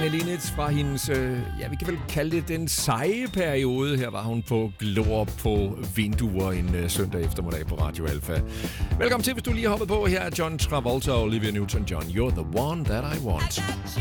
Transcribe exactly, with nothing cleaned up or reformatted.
Linitz fra hendes, øh, ja, vi kan vel kalde det den seje periode. Her var hun på Glor på vinduer en øh, søndag eftermiddag på Radio Alpha. Velkommen til, hvis du lige har hoppet på. Her er John Travolta og Olivia Newton-John. You're the one that I want.